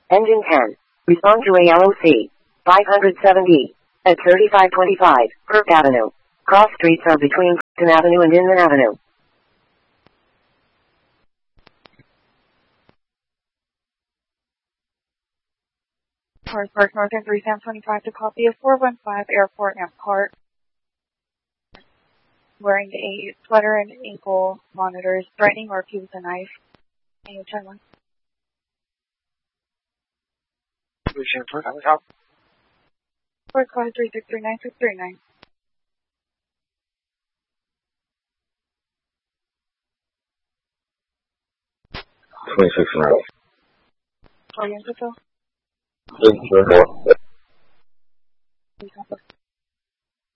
Engine 10. Respond to ALOC. 570. At 3525, Kirk Avenue. Cross streets are between Clifton Avenue and Inman Avenue. Forest Park Northern 3 Sam 25 to copy of 415 Airport Ampart. Wearing a sweater and ankle monitors, threatening Murphy with a knife. Can you check one? Forest Park 3639 26 miles. Oriental. Just